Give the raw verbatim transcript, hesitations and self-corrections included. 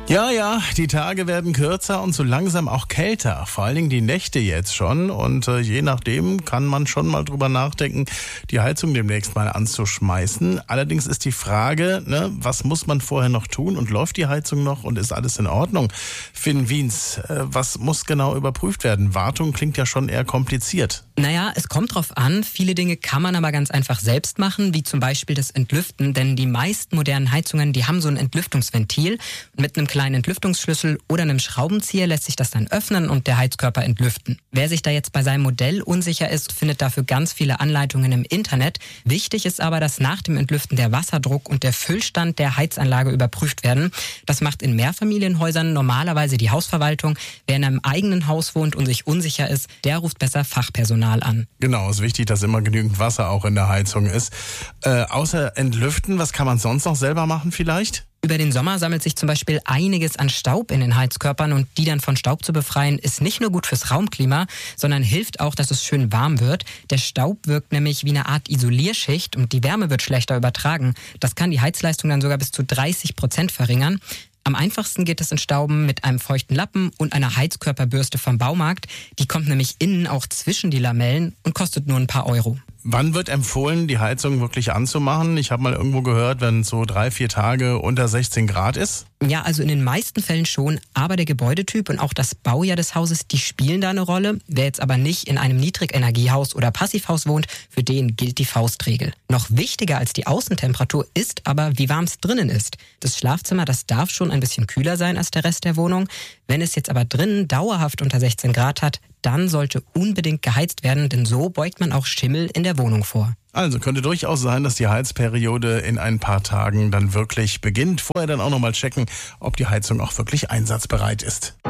Ja, ja, die Tage werden kürzer und so langsam auch kälter. Vor allen Dingen die Nächte jetzt schon. Und äh, je nachdem kann man schon mal drüber nachdenken, die Heizung demnächst mal anzuschmeißen. Allerdings ist die Frage, ne, was muss man vorher noch tun? Und läuft die Heizung noch und ist alles in Ordnung? Finn Wiens, äh, was muss genau überprüft werden? Wartung klingt ja schon eher kompliziert. Naja, es kommt drauf an. Viele Dinge kann man aber ganz einfach selbst machen, wie zum Beispiel das Entlüften. Denn die meisten modernen Heizungen, die haben so ein Entlüftungsventil. Mit einem kleinen Entlüftungsschlüssel oder einem Schraubenzieher lässt sich das dann öffnen und der Heizkörper entlüften. Wer sich da jetzt bei seinem Modell unsicher ist, findet dafür ganz viele Anleitungen im Internet. Wichtig ist aber, dass nach dem Entlüften der Wasserdruck und der Füllstand der Heizanlage überprüft werden. Das macht in Mehrfamilienhäusern normalerweise die Hausverwaltung. Wer in einem eigenen Haus wohnt und sich unsicher ist, der ruft besser Fachpersonal an. Genau, ist wichtig, dass immer genügend Wasser auch in der Heizung ist. Äh, außer Entlüften, was kann man sonst noch selber machen vielleicht? Über den Sommer sammelt sich zum Beispiel einiges an Staub in den Heizkörpern und die dann von Staub zu befreien, ist nicht nur gut fürs Raumklima, sondern hilft auch, dass es schön warm wird. Der Staub wirkt nämlich wie eine Art Isolierschicht und die Wärme wird schlechter übertragen. Das kann die Heizleistung dann sogar bis zu dreißig Prozent verringern. Am einfachsten geht es entstauben mit einem feuchten Lappen und einer Heizkörperbürste vom Baumarkt. Die kommt nämlich innen auch zwischen die Lamellen und kostet nur ein paar Euro. Wann wird empfohlen, die Heizung wirklich anzumachen? Ich habe mal irgendwo gehört, wenn es so drei, vier Tage unter sechzehn Grad ist. Ja, also in den meisten Fällen schon, aber der Gebäudetyp und auch das Baujahr des Hauses, die spielen da eine Rolle. Wer jetzt aber nicht in einem Niedrigenergiehaus oder Passivhaus wohnt, für den gilt die Faustregel. Noch wichtiger als die Außentemperatur ist aber, wie warm es drinnen ist. Das Schlafzimmer, das darf schon ein bisschen kühler sein als der Rest der Wohnung. Wenn es jetzt aber drinnen dauerhaft unter sechzehn Grad hat, dann sollte unbedingt geheizt werden, denn so beugt man auch Schimmel in der Wohnung vor. Also könnte durchaus sein, dass die Heizperiode in ein paar Tagen dann wirklich beginnt. Vorher dann auch nochmal checken, ob die Heizung auch wirklich einsatzbereit ist.